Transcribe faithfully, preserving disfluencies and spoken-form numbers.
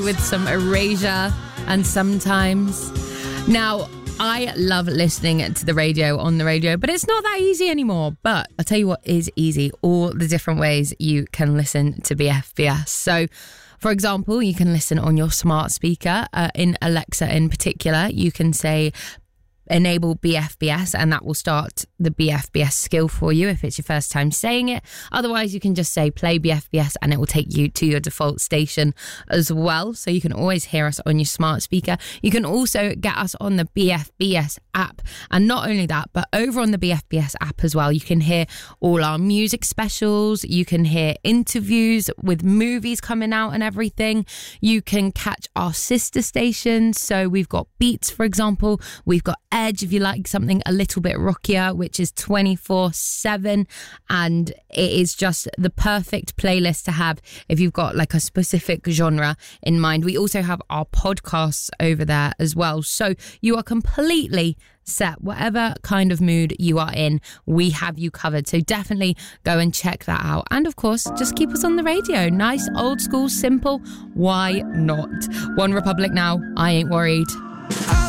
with some Erasure and Sometimes. Now, I love listening to the radio on the radio, but it's not that easy anymore. But I'll tell you what is easy, all the different ways you can listen to B F B S. So, for example, you can listen on your smart speaker. Uh, in Alexa in particular, you can say, enable B F B S, and that will start the B F B S skill for you if it's your first time saying it. Otherwise, you can just say play B F B S and it will take you to your default station as well. So you can always hear us on your smart speaker. You can also get us on the B F B S app. And not only that, but over on the B F B S app as well, you can hear all our music specials. You can hear interviews with movies coming out and everything. You can catch our sister stations. So we've got Beats, for example. We've got Edge, if you like something a little bit rockier, which is twenty-four seven, and it is just the perfect playlist to have if you've got like a specific genre in mind. We also have our podcasts over there as well, so you are completely set. Whatever kind of mood you are in, we have you covered, so definitely go and check that out. And of course, just keep us on the radio. Nice, old school, simple. Why not? One Republic now. I Ain't Worried.